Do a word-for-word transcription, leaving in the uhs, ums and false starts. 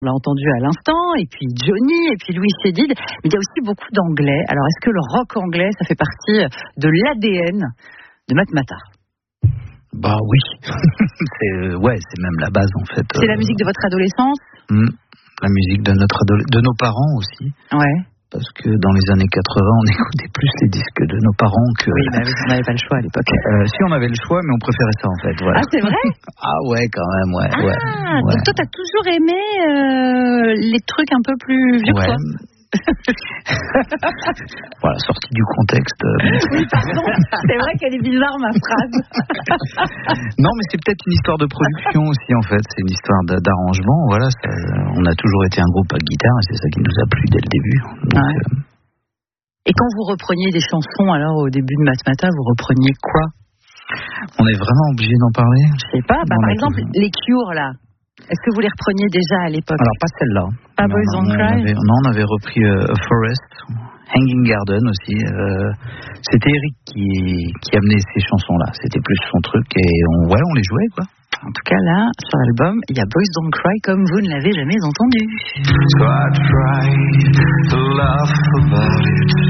On l'a entendu à l'instant, et puis Johnny, et puis Louis Chédid, mais il y a aussi beaucoup d'anglais. Alors est-ce que le rock anglais, ça fait partie de l'A D N de Matmatah? Bah oui, c'est, ouais, c'est même la base en fait. C'est la musique de votre adolescence? Mmh, la musique de, notre adole- de nos parents aussi. Ouais. Parce que dans les années quatre-vingts, on écoutait plus les disques de nos parents que... Oui, bah oui, on n'avait pas le choix à l'époque. Euh, si, on avait le choix, mais on préférait ça, en fait. Voilà. Ah, c'est vrai? Ah ouais, quand même, ouais. Ah, ouais, donc ouais. toi, t'as toujours aimé euh, les trucs un peu plus vieux ouais. que toi? Voilà, sorti du contexte. Euh... Oui, pardon, c'est vrai qu'elle est bizarre, ma phrase. Non, mais c'est peut-être une histoire de production aussi, en fait. C'est une histoire d'arrangement. Voilà, ça, on a toujours été un groupe à guitare, et c'est ça qui nous a plu dès le début. Donc, ouais. euh... Et quand vous repreniez des chansons, alors au début de Matmatah, vous repreniez quoi? On est vraiment obligé d'en parler? Je sais pas, bah, par exemple, toujours... les Cure, là. Est-ce que vous les repreniez déjà à l'époque? Alors, pas celle-là. Pas Boys Don't Cry? Non, on avait repris euh, A Forest, Hanging Garden aussi. Euh, c'était Eric qui, qui amenait ces chansons-là. C'était plus son truc et on, ouais, on les jouait, quoi. En tout cas, là, sur l'album, il y a Boys Don't Cry comme vous ne l'avez jamais entendu. So I tried to laugh about it.